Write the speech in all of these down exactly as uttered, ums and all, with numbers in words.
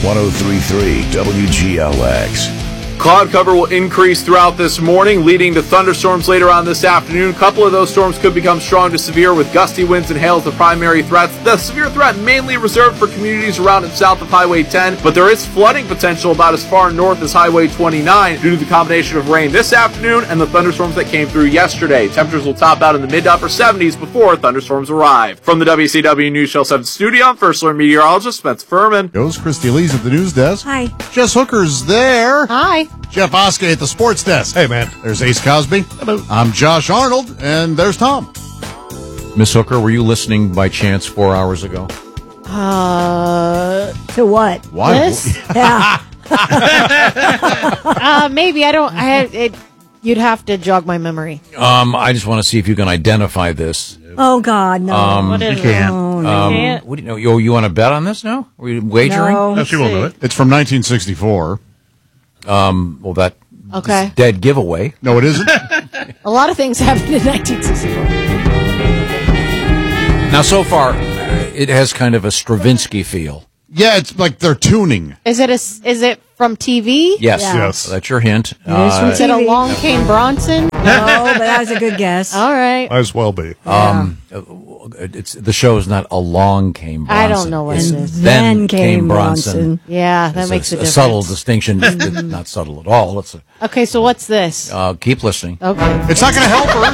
one oh three point three W G L X. Cloud cover will increase throughout this morning, leading to thunderstorms later on this afternoon. A couple of those storms could become strong to severe, with gusty winds and hail as the primary threats. The severe threat mainly reserved for communities around and south of Highway ten, but there is flooding potential about as far north as Highway twenty-nine due to the combination of rain this afternoon and the thunderstorms that came through yesterday. Temperatures will top out in the mid to upper seventies before thunderstorms arrive. From the W C W News Channel seven studio, I'm First Alert meteorologist Spencer Furman. Goes Christy Lee's at the news desk. Hi. Jess Hooker's there. Hi. Jeff Oskey at the sports desk. Hey, man. There's Ace Cosby. Hello. I'm Josh Arnold, and there's Tom. Miss Hooker, were you listening by chance four hours ago? Uh, To what? Why? This? Yeah. uh, maybe I don't. I it. You'd have to jog my memory. Um, I just want to see if you can identify this. Oh, God, no. Um, What is you can't. it? Oh, no. Um, can't. what do you know? You, you want to bet on this now? Are we wagering? No. No, she won't know it. It's from nineteen sixty-four. Um, well, that Okay. is dead giveaway. No, it isn't. A lot of things happened in nineteen sixty-four. Now, so far, it has kind of a Stravinsky feel. Yeah, it's like they're tuning. Is it a? s- Is it from T V? Yes, Yeah. Yes. that's your hint. is from Is it T V. Along Came Bronson? No, but that was a good guess. All right. Might as well be. Um, it's the show is not Along Came Bronson. I don't know what It's it is. Then came Bronson. Yeah, that It's makes a, a, difference. subtle distinction. It's not subtle at all. It's a, Okay, so what's this? uh, keep listening. Okay. It's not going to help her.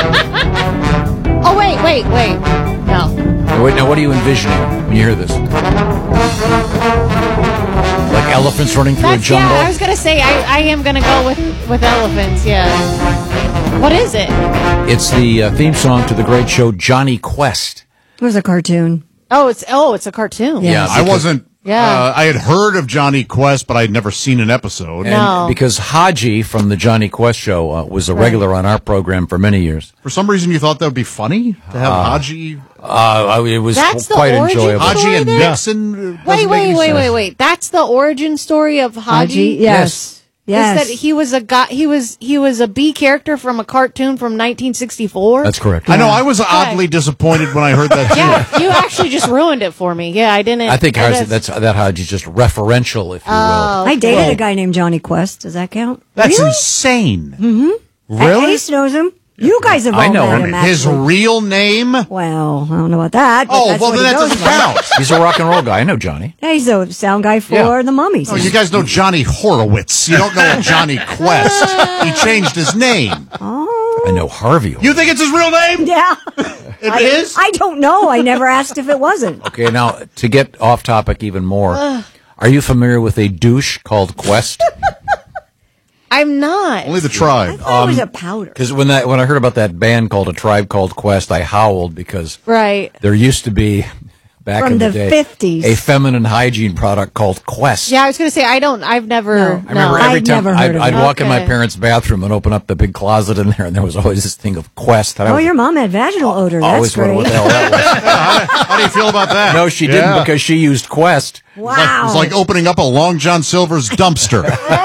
Oh wait, wait, wait. No. Now, wait, now, what are you envisioning when you hear this? Like elephants running through That's a jungle? yeah. I was gonna say I, I am gonna go with with elephants. Yeah. What is it? It's the uh, theme song to the great show Johnny Quest. It was a cartoon. Oh, it's oh, it's a cartoon. Yeah. Yeah, I wasn't. Yeah. Uh, I had heard of Johnny Quest, but I'd never seen an episode. And No. because Haji from the Johnny Quest show uh, was a regular on our program for many years. For some reason, you thought that would be funny to have Haji, Uh, it was That's the quite origin enjoyable. story? Haji and there? Nixon. uh, Wait, doesn't make wait, any wait, sense. wait, wait. That's the origin story of Haji. Haji? Yes. Yes. Is that he was a guy? He was he was a B character from a cartoon from nineteen sixty-four. That's correct. I know. I was oddly disappointed when I heard that. Too. Yeah, you actually just ruined it for me. Yeah, I didn't. I think that Haji, is- that's that Haji's just referential, if you will. Oh, I dated okay. a guy named Johnny Quest. Does that count? That's insane. Mm-hmm. Really? Ace knows him. You guys have all I know met him. him. His actually. real name? Well, I don't know about that. But Oh, that's well, what then he that goes doesn't by. count. He's a rock and roll guy. I know Johnny. Yeah, he's a sound guy for Yeah. the Mummies. Oh, you guys know Johnny Horowitz. You don't know Johnny Quest. He changed his name. I know Harvey. You think it's his real name? Yeah. It I, is? I don't know. I never asked if it wasn't. Okay, now, to get off topic even more, are you familiar with a douche called Quest? I'm not. Only the I tribe. thought Um, it was a powder. Because when that when I heard about that band called A Tribe Called Quest, I howled because Right. there used to be, back From in the, the day, fifties. a feminine hygiene product called Quest. Yeah, I was gonna say I don't. I've never. No. I remember no. every I'd time never heard I'd, of I'd it. walk in my Okay. parents' bathroom and open up the big closet in there, and there was always this thing of Quest. And I Oh, was- your mom had vaginal odor. I That's always wondered great. what the hell that was. How do you feel about that? No, she didn't because she used Quest. Wow. It's like, it's like opening up a Long John Silver's dumpster.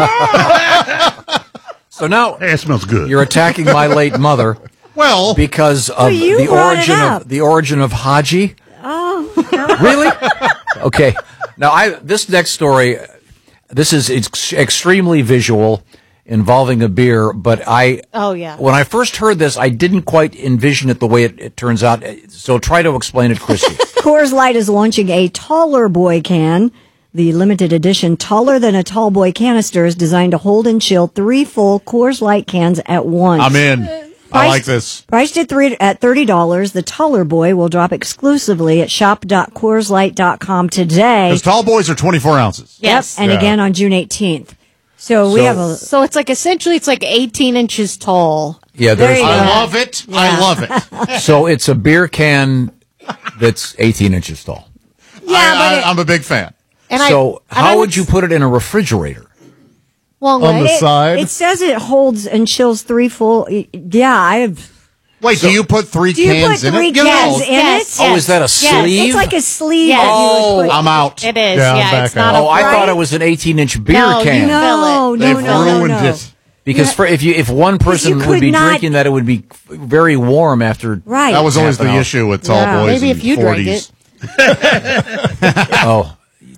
So now Hey, it smells good. you're attacking my late mother Well, because of you the brought it origin up. of the origin of Haji. Oh, Really? Okay. Now, I this next story, this is ex- extremely visual, involving a beer. But I, Oh yeah. when I first heard this, I didn't quite envision it the way it, it turns out. So try to explain it, Christy. Coors Light is launching a taller boy can. The limited edition taller than a tall boy canister is designed to hold and chill three full Coors Light cans at once. I'm in. I like this. Priced at three at thirty dollars, the taller boy will drop exclusively at shop dot coors light dot com today. Because tall boys are twenty-four ounces. Yes. Yep, and Yeah. again on June eighteenth. So, we So- have a So it's like essentially it's like eighteen inches tall. Yeah, There there's you I go. love it. I love it. so it's a beer can that's eighteen inches tall. yeah, I, but it, I, I'm a big fan. And I- So and I how would you put it in a refrigerator? Long On way. the it, side? it says it holds and chills three full. Yeah, I have. Wait, do you put three Do you cans put in three it? You cans know, in Yes. it? Oh, is that a Yes. sleeve? It's like a sleeve. Yes. that you Oh, would put. I'm out. It is. Yeah, I'm Yeah, back it's not out. a Oh, I Right? thought it was an eighteen inch beer No, can. you- No, no, They've no, no, ruined no. it. Because for, if you if one person you would could be not- drinking that, it would be very warm after. Right. That was always Half an the hour. issue with tall Yeah. boys Maybe in if you drank forties. it. Oh,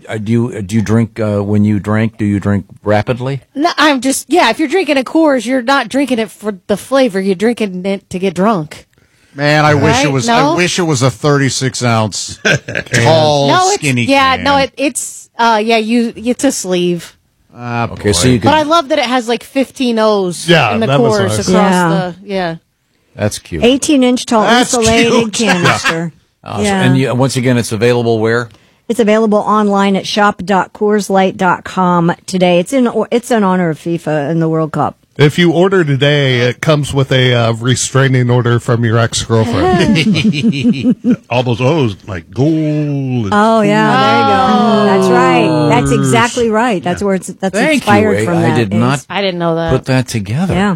uh, do you do you drink uh, when you drink? Do you drink rapidly? No, I'm just yeah. If you're drinking a Coors, you're not drinking it for the flavor. You're drinking it to get drunk. Man, I wish it Right? was. No? I wish it was a thirty-six ounce tall, No, it's skinny. yeah. can. No, it, it's uh yeah. You it's a sleeve. Ah, Okay, so boy. you could. But I love that it has like fifteen O's Yeah, in the that was Coors nice. across Yeah. the yeah. That's cute. eighteen inch tall That's insulated cute. canister. Awesome. Yeah. And you, once again, it's available where? It's available online at shop dot coors light dot com today. It's in it's in honor of FIFA and the World Cup. If you order today, it comes with a uh, restraining order from your ex-girlfriend. All those O's, like gold. and- Oh yeah, there you go. That's right. That's exactly right. That's where it's that's Thank inspired you. from I, that. I did is- not I didn't know that. put that together. Yeah.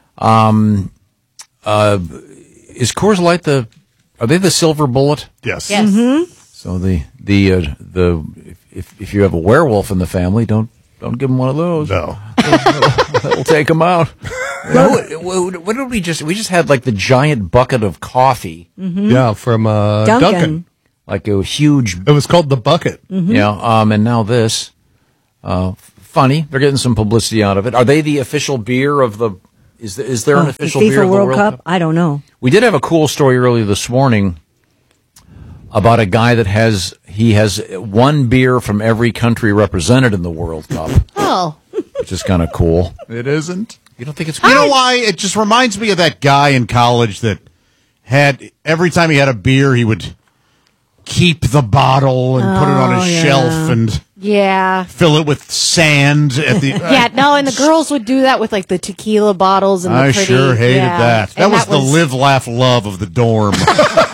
Is Coors Light the? Are they the silver bullet? Yes. yes. Mm-hmm. So the the uh, the if if you have a werewolf in the family, don't don't give them one of those. No. That'll take them out. what, what, what did we just? We just had like the giant bucket of coffee, Yeah, from uh, Duncan. Duncan. like a huge. It was called the bucket. Yeah. Um. And now this. Uh. Funny. They're getting some publicity out of it. Are they the official beer of the? Is there, is there an Oh, official the FIFA beer of the World, World Cup? Cup? I don't know. We did have a cool story earlier this morning about a guy that has he has one beer from every country represented in the World Cup, Oh, which is kind of cool. It isn't. You don't think it's You cool? know why? It just reminds me of that guy in college that had every time he had a beer, he would keep the bottle and put it on his yeah. shelf and yeah. fill it with sand at the. Yeah, no, and the girls would do that with like the tequila bottles and the I pretty, sure hated yeah. that. That And was the live, laugh, love of the dorm. Just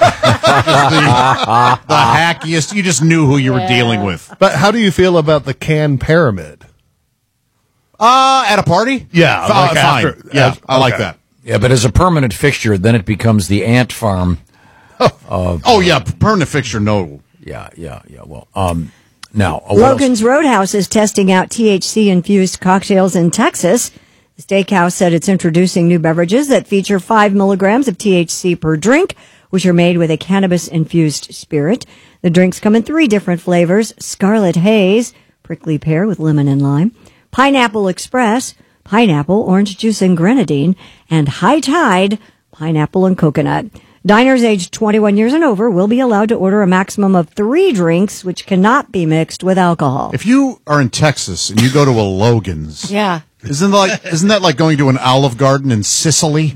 the, the hackiest. You just knew who you were dealing with. But how do you feel about the can pyramid? Uh, at a party? Yeah, F- like uh, fine. after- yeah, uh, I like okay. that. Yeah, but as a permanent fixture, then it becomes the ant farm. Oh yeah, permanent fixture. No. Yeah, yeah, yeah. Well, um, now uh, what else? Logan's Roadhouse is testing out T H C-infused cocktails in Texas. The steakhouse said it's introducing new beverages that feature five milligrams of T H C per drink, which are made with a cannabis-infused spirit. The drinks come in three different flavors: Scarlet Haze, prickly pear with lemon and lime, Pineapple Express, pineapple, orange juice, and grenadine, and High Tide, pineapple and coconut. Diners aged twenty-one years and over will be allowed to order a maximum of three drinks, which cannot be mixed with alcohol. If you are in Texas and you go to a Logan's, Yeah. isn't that like isn't that like going to an Olive Garden in Sicily?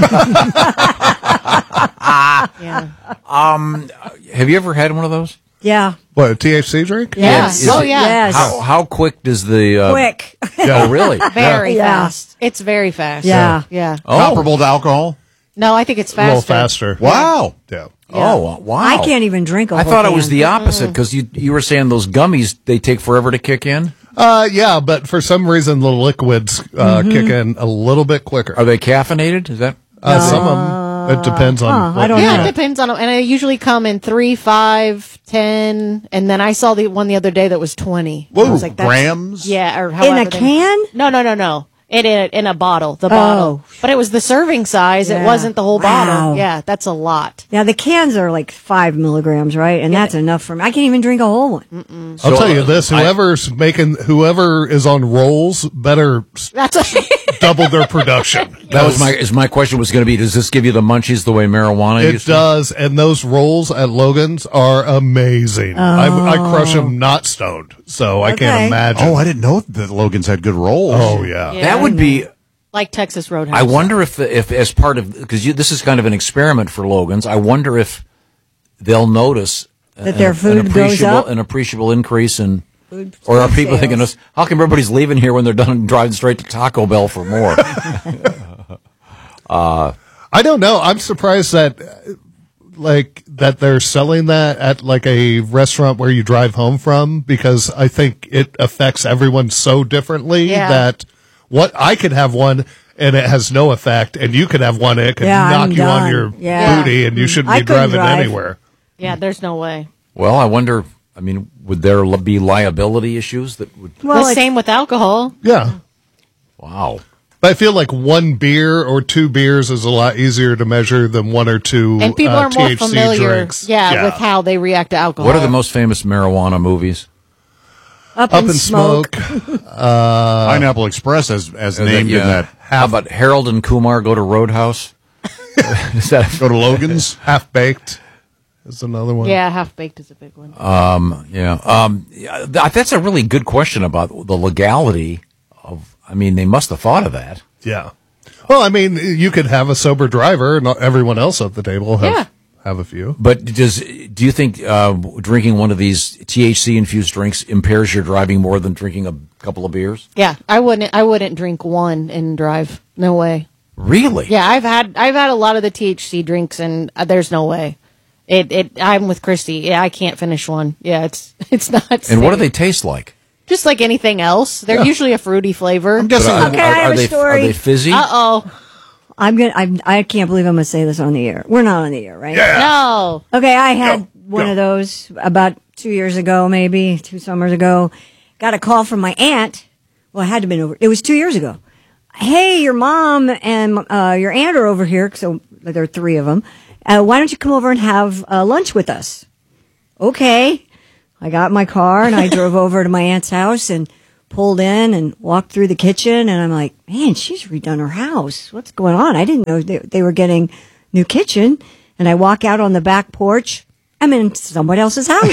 Yeah. Have you ever had one of those? Yeah. What, a T H C drink? Yeah. Is Oh, it- yeah. Yes. How how quick does the uh, Quick. Oh, really? Very Yeah. fast. It's very fast. Yeah. Yeah. Oh. Comparable to alcohol? No, I think it's A little faster. faster. Wow. Yeah. Oh, wow. I can't even drink a I whole thought it can. was the opposite because you you were saying those gummies they take forever to kick in. Uh, yeah, but for some reason the liquids uh, Mm-hmm. kick in a little bit quicker. Are they caffeinated? Is that Uh, some of them. It depends on. huh, I what don't you Yeah, know. it get. depends on, and I usually come in three, five, ten, and then I saw the one the other day that was twenty. I Whoa, was like, that's- grams? Yeah, or In however a they- can? No, no, no, no. It in a, in a bottle, the bottle. But it was the serving size. It Yeah. wasn't the whole Wow. bottle. Yeah, that's a lot. Yeah, the cans are like five milligrams, right? And that's enough for me. I can't even drink a whole one. I'll So, tell you uh, this: I- whoever's making, whoever is on rolls, better s- That's a, double their production. that was my is my question was going to be? Does this give you the munchies the way marijuana It used to? does, and those rolls at Logan's are amazing. I, I crush them not stoned, so I Okay. can't imagine. Oh, I didn't know that Logan's had good rolls. Oh, yeah. Yeah. That would be. like Texas Roadhouse. I wonder if the, if as part of because this is kind of an experiment for Logan's. I wonder if they'll notice That an- their an food goes appreciable up? an appreciable increase in. Food Or are people sales. thinking, us, how come everybody's leaving here when they're done and driving straight to Taco Bell for more? I don't know. I'm surprised that, uh, like, that they're selling that at like a restaurant where you drive home from, because I think it affects everyone so differently Yeah. that what I could have one and it has no effect, and you could have one and it could Yeah, knock I'm you on done. your Yeah. booty, and you shouldn't I be couldn't driving drive. anywhere. Yeah, there's no way. Well, I wonder. I mean, would there li- be liability issues that would? Well, the it's- same with alcohol. Yeah. Wow. But I feel like one beer or two beers is a lot easier to measure than one or two And people uh, are more T H C familiar, drinks. yeah, with how they react to alcohol. What are the most famous marijuana movies? Up, Up in in Smoke. Smoke. uh, Pineapple Express as as Uh, named yeah. in that. How about Harold and Kumar go to Roadhouse? Is that Go to Logan's. Half Baked is another one. Yeah, Half Baked is a big one. yeah? Um, yeah, th- that's a really good question about the legality of. I mean, they must have thought of that. Yeah. Well, I mean, you could have a sober driver, and everyone else at the table have Yeah. have a few. But does do you think uh, drinking one of these T H C infused drinks impairs your driving more than drinking a couple of beers? Yeah, I wouldn't. I wouldn't drink one and drive. No way. Really? Yeah, I've had I've had a lot of the T H C drinks, and uh, there's no way. It it. I'm with Christy. Yeah, I can't finish one. Yeah, it's it's not. And what do safe. they taste like? Just like anything else, they're usually a fruity flavor. I'm guessing. But, uh, Okay, I have are a they, story. Are they fizzy? Uh oh. I'm gonna. I'm, I can't believe I'm gonna say this on the air. We're not on the air, right? No. Okay, I had one of those about two years ago, maybe two summers ago. Got a call from my aunt. Well, it had to have been over. It was two years ago. Hey, your mom and uh, your aunt are over here. So there are three of them. Uh, why don't you come over and have uh, lunch with us? Okay. I got in my car and I drove over to my aunt's house and pulled in and walked through the kitchen. And I'm like, man, she's redone her house. What's going on? I didn't know they, they were getting new kitchen. And I walk out on the back porch. I'm in someone else's house.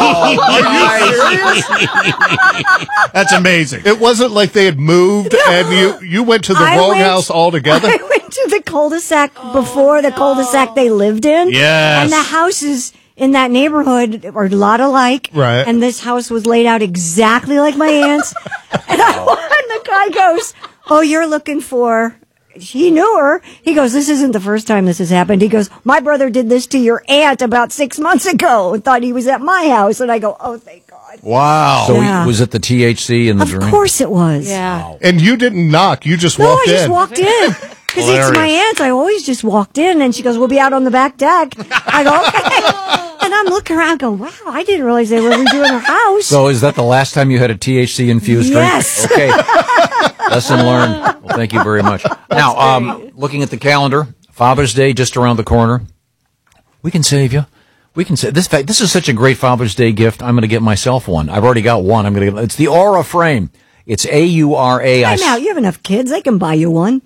That's amazing. It wasn't like they had moved and you, you went to the I wrong went- house altogether. I went to the cul-de-sac before the cul-de-sac they lived in. Yes. And the houses in that neighborhood are a lot alike. Right. And this house was laid out exactly like my aunt's. and, I, and the guy goes, oh, you're looking for... He knew her. He goes, this isn't the first time this has happened. He goes, my brother did this to your aunt about six months ago and thought he was at my house. And I go, oh, thank God. Wow. So Yeah. was it the T H C in the Of drink? course it was. Yeah. And you didn't knock. You just No, I walked just in. walked in. Because it's my aunt's. I always just walked in, and she goes, we'll be out on the back deck. I go, okay. And I'm looking around, I go, wow, I didn't realize they were redoing her house. So is that the last time you had a T H C infused Yes. drink? Okay. Lesson learned. Well, thank you very much. Now, um, looking at the calendar, Father's Day just around the corner. We can save you. We can say this. Fact, this is such a great Father's Day gift. I'm going to get myself one. I've already got one. I'm going to get. It's the Aura frame. It's A U R A. I Time out. You have enough kids. They can buy you one.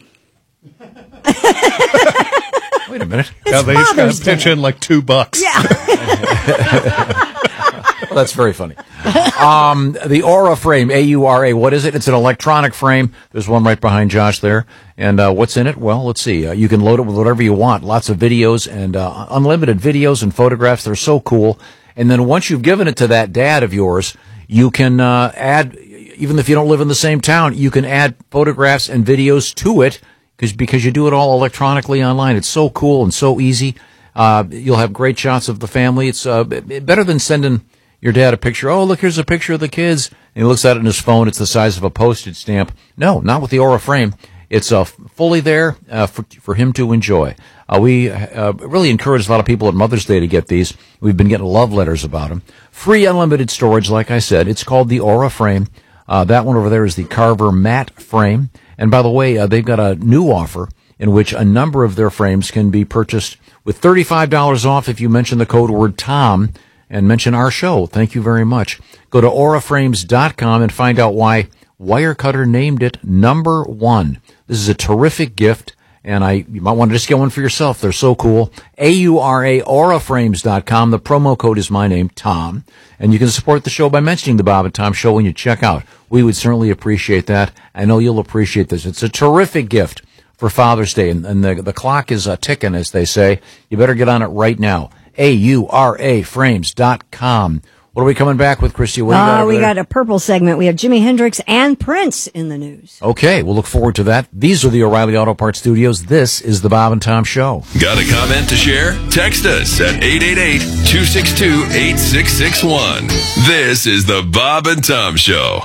Wait a minute. Yeah, It's they each got Father's to pitch Day. in like two bucks. Yeah. Well, that's very funny. Um, the Aura frame, A U R A. What is it? It's an electronic frame. There's one right behind Josh there. And uh, what's in it? Well, let's see. Uh, you can load it with whatever you want. Lots of videos and uh, unlimited videos and photographs. They're so cool. And then once you've given it to that dad of yours, you can uh, add, even if you don't live in the same town, you can add photographs and videos to it because because you do it all electronically online. It's so cool and so easy. Uh, you'll have great shots of the family. It's uh, b- better than sending your dad a picture. Oh, look, here's a picture of the kids. And he looks at it on his phone. It's the size of a postage stamp. No, not with the Aura frame. It's uh, fully there uh, for, for him to enjoy. Uh, we uh, really encourage a lot of people at Mother's Day to get these. We've been getting love letters about them. Free unlimited storage, like I said. It's called the Aura frame. Uh, that one over there is the Carver matte frame. And by the way, uh, they've got a new offer in which a number of their frames can be purchased with thirty-five dollars off if you mention the code word Tom and mention our show. Thank you very much. Go to aura frames dot com and find out why Wirecutter named it number one. This is a terrific gift, and I you might want to just get one for yourself. They're so cool. A U R A, aura frames dot com. The promo code is my name, Tom. And you can support the show by mentioning the Bob and Tom Show when you check out. We would certainly appreciate that. I know you'll appreciate this. It's a terrific gift for Father's Day, and, and the, the clock is uh, ticking, as they say. You better get on it right now. A U R A frames dot com. What are we coming back with, Christy? What do you got Uh, over we there? got a purple segment. We have Jimi Hendrix and Prince in the news. Okay, we'll look forward to that. These are the O'Reilly Auto Parts Studios. This is the Bob and Tom Show. Got a comment to share? Text us at eight eight eight, two six two, eight six six one. This is the Bob and Tom Show.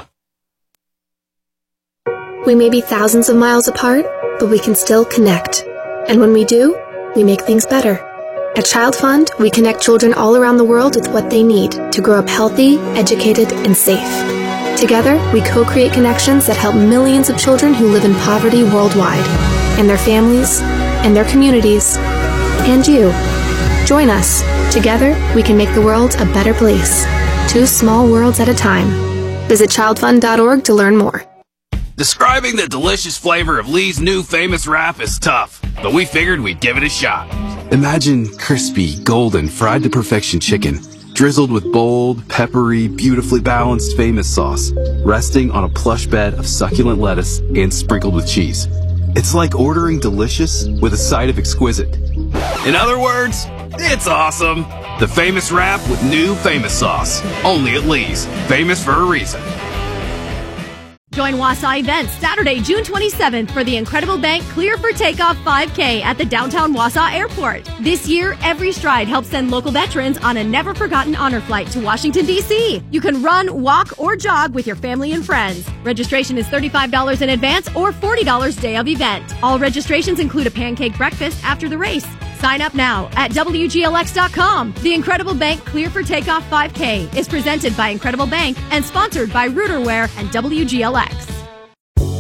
We may be thousands of miles apart, but we can still connect. And when we do, we make things better. At Child Fund, we connect children all around the world with what they need to grow up healthy, educated, and safe. Together, we co-create connections that help millions of children who live in poverty worldwide, and their families, and their communities, and you. Join us. Together, we can make the world a better place. Two small worlds at a time. Visit child fund dot org to learn more. Describing the delicious flavor of Lee's new famous wrap is tough, but we figured we'd give it a shot. Imagine crispy, golden, fried to perfection chicken, drizzled with bold, peppery, beautifully balanced famous sauce, resting on a plush bed of succulent lettuce and sprinkled with cheese. It's like ordering delicious with a side of exquisite. In other words, it's awesome. The famous wrap with new famous sauce. Only at Lee's. Famous for a reason. Join Wausau Events Saturday, June twenty-seventh for the Incredible Bank Clear for Takeoff five K at the downtown Wausau Airport. This year, Every Stride helps send local veterans on a never-forgotten honor flight to Washington, D C. You can run, walk, or jog with your family and friends. Registration is thirty-five dollars in advance or forty dollars day of event. All registrations include a pancake breakfast after the race. Sign up now at W G L X dot com. The Incredible Bank Clear for Takeoff five K is presented by Incredible Bank and sponsored by Rooterware and W G L X.